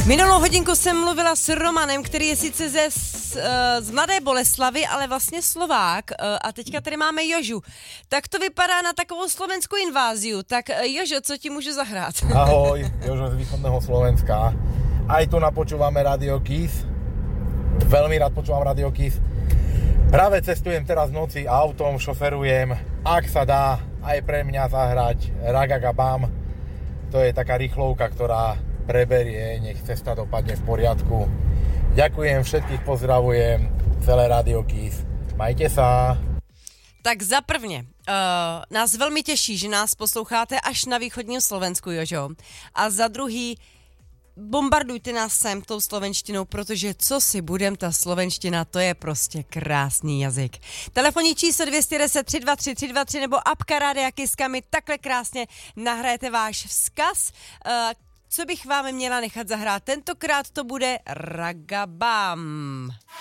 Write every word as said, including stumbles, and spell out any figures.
Minulou hodinku jsem mluvila s Romanem, který je sice ze, z, z Mladé Boleslavi, ale vlastně Slovák. A teďka tady máme Jožu. Tak to vypadá na takovou slovenskou inváziu. Tak Jožo, co ti můžu zahrát? Ahoj, Jožo z východného Slovenska. Aj tu napočúvame Radio Kiss. Veľmi rád počúvam Radio Kiss. Práve cestujem teraz v noci autom, šoferujem. Ak sa dá, aj pre mňa zahrať Ragagabam. To je taká rýchlovka, ktorá preberie, nech cesta dopadne v poriadku. Ďakujem, všetkých pozdravujem, celé Radio Kiss. Majte sa. Tak za prvně, uh, nás velmi těší, že nás posloucháte až na východním Slovensku, Jožo. A za druhý, bombardujte nás sem tou slovenštinou, protože co si budem, ta slovenština, to je prostě krásný jazyk. Telefonní číslo dvě jedna deset, tři dva tři, tři dva tři nebo apka Rádia Kiss, kam mi takhle krásně nahrajete váš vzkaz. Uh, co bych vám měla nechat zahrát? Tentokrát to bude Ragabam.